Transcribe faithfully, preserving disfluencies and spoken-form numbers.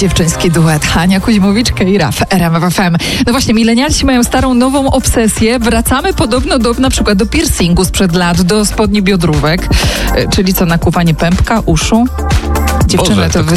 dziewczyński duet Hania Kuźmowicz i Raf R M F F M. No właśnie, milenialsi mają starą, nową obsesję. Wracamy podobno do, na przykład do piercingu sprzed lat, do spodni biodrówek. Czyli co, nakłuwanie pępka, uszu? Dziewczyny Boże, to, to wy